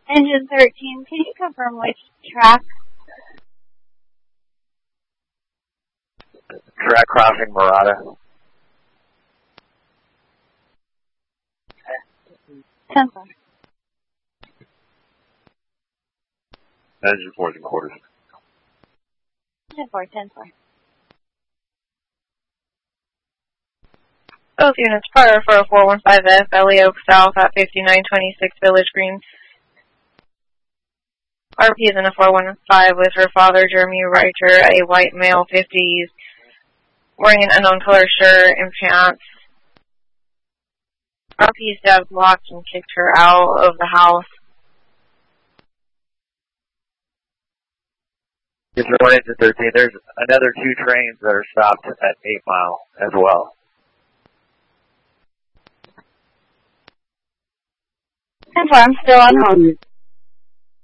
Engine 13, can you confirm which track? Track crossing Murata. 10-4. Engine 4 quarters. 10-4, 10-4. Both units prior for a 415F, Belly Oak South at 5926 Village Green. RP is in a 415 with her father, Jeremy Reiter, a white male, 50s, wearing an unknown color shirt and pants. RP's dad blocked and kicked her out of the house. It's Engine 13. There's another 2 trains that are stopped at 8 Mile as well. 10-4, I'm still on hold.